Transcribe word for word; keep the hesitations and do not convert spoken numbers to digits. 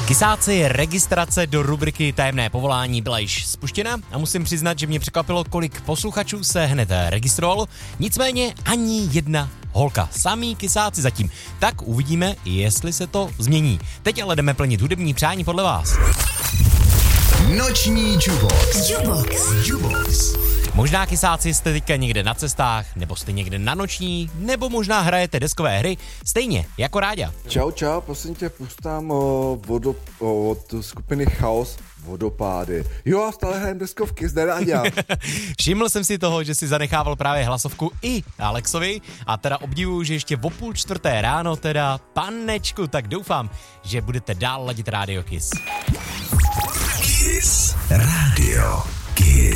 Kysáci, registrace do rubriky Tajemné povolání byla již spuštěna a musím přiznat, že mě překvapilo, kolik posluchačů se hned registrovalo, nicméně ani jedna holka. Samý kysáci zatím. Tak uvidíme, jestli se to změní. Teď ale jdeme plnit hudební přání podle vás. Noční Jubox. Jubox. Jubox. Možná kysáci jste teďka někde na cestách, nebo jste někde na noční, nebo možná hrajete deskové hry, stejně jako Ráďa. Čau, čau, prosím tě, pustám o, vodo, o, od skupiny Chaos Vodopády. Jo, a stále hrajem deskovky, zde Ráďa. Všiml jsem si toho, že si zanechával právě hlasovku i Alexovi a teda obdivuju, že ještě o půl čtvrté ráno teda panečku, tak doufám, že budete dál ladit Rádio Kiss. Kiss. Rádio Kiss.